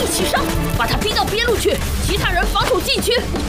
一起上，把他逼到边路去，其他人防守禁区。